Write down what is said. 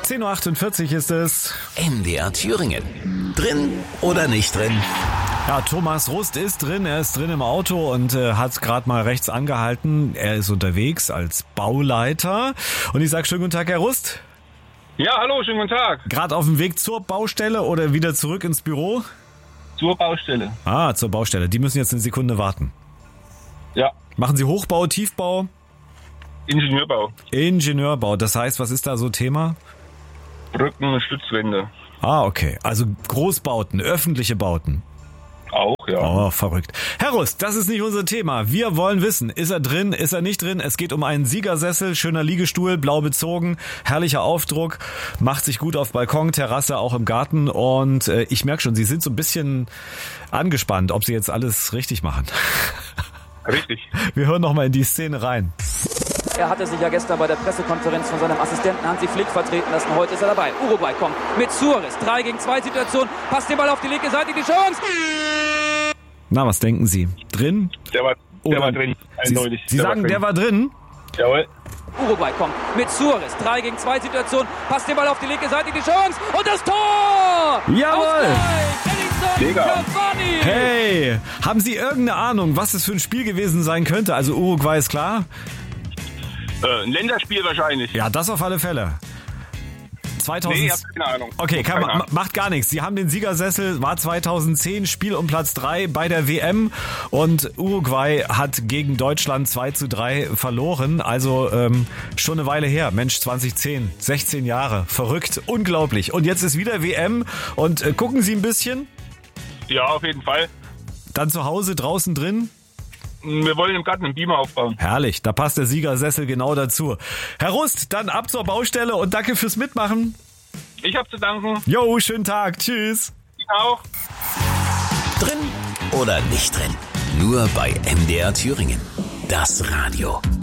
10.48 Uhr ist es. MDR Thüringen. Drin oder nicht drin? Ja, Thomas Rust ist drin. Er ist drin im Auto und hat gerade mal rechts angehalten. Er ist unterwegs als Bauleiter. Und ich sage schönen guten Tag, Herr Rust. Ja, hallo, schönen guten Tag. Gerade auf dem Weg zur Baustelle oder wieder zurück ins Büro? Zur Baustelle. Ah, zur Baustelle. Die müssen jetzt eine Sekunde warten. Ja. Machen Sie Hochbau, Tiefbau? Ingenieurbau. Ingenieurbau. Das heißt, was ist da so Thema? Brücken, Stützwände. Ah, okay. Also Großbauten, öffentliche Bauten. Auch, ja. Oh, verrückt. Herr Rust, das ist nicht unser Thema. Wir wollen wissen, ist er drin, ist er nicht drin? Es geht um einen Siegersessel, schöner Liegestuhl, blau bezogen, herrlicher Aufdruck, macht sich gut auf Balkon, Terrasse, auch im Garten. Und ich merke schon, Sie sind so ein bisschen angespannt, ob Sie jetzt alles richtig machen. Richtig. Wir hören noch mal in die Szene rein. Er hatte sich ja gestern bei der Pressekonferenz von seinem Assistenten Hansi Flick vertreten lassen. Heute ist er dabei. Uruguay kommt mit Suarez. 3 gegen 2 Situation. Passt den Ball auf die linke Seite. Die Chance. Na, was denken Sie? Drin? Der war drin. Eindeutig. Sie sagen, der war drin? Jawohl. Uruguay kommt mit Suarez. 3 gegen 2 Situation. Passt den Ball auf die linke Seite. Die Chance. Und das Tor! Jawohl! Mega. Hey, haben Sie irgendeine Ahnung, was es für ein Spiel gewesen sein könnte? Also Uruguay ist klar. Ein Länderspiel wahrscheinlich. Ja, das auf alle Fälle. 2000. Nee, ich hab keine Ahnung. Okay, Keine Ahnung. macht gar nichts. Sie haben den Siegersessel, war 2010, Spiel um Platz 3 bei der WM und Uruguay hat gegen Deutschland 2:3 verloren. Also schon eine Weile her. Mensch, 2010, 16 Jahre. Verrückt, unglaublich. Und jetzt ist wieder WM und gucken Sie ein bisschen? Ja, auf jeden Fall. Dann zu Hause, draußen drin? Wir wollen im Garten einen Beamer aufbauen. Herrlich, da passt der Siegersessel genau dazu. Herr Rust, dann ab zur Baustelle und danke fürs Mitmachen. Ich hab zu danken. Jo, schönen Tag, tschüss. Ihnen auch. Drin oder nicht drin? Nur bei MDR Thüringen. Das Radio.